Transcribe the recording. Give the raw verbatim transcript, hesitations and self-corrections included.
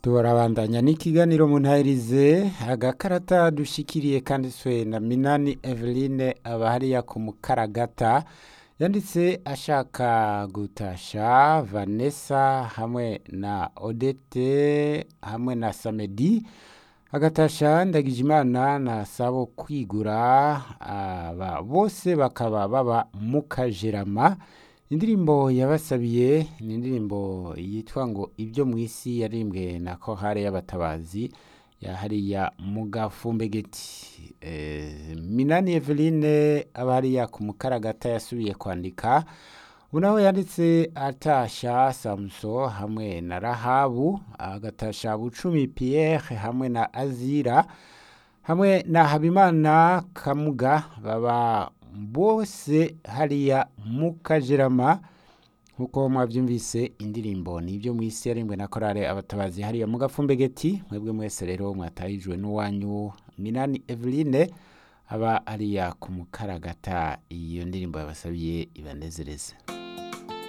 turabandanya n'ikiganiro mu ntahirize agakarata dushikiriye kanditswe na Minani Eveline aba hariya ku Mukaragata yanditse ashaka gutasha Vanessa hamwe na Odette hamwe na Samedi agatasha Ndagijimana na Sabo Kwigura aba bose bakaba baba mu Kajerama. Indirimbo yabasabiye ni indirimbo yitwa ngo ibyo mu isi yarimbwe na Kohare y'abatabazi ya hariya mu Gafumbegeti. E, Minani Eveline aba hariya ku Mukaragata yasubiye kwandika unawe yanditse atasha Samso hamwe na Rahabu agatasha Bucumi Pierre hamwe na Azira hamwe na Habimana Kamuga baba bose hariya mu Kajerama. Nkuko mwavyumvise indirimbo nibyo mu isi yarimbwe na Korale abatabazi hariya mu Gafumbegeti. Mwebwe mwese rero mwatahijwe n'uwanyu Minani Eveline aba hariya ku Mukaragata. Iyo ndirimbo yabasabiye ibanezereze.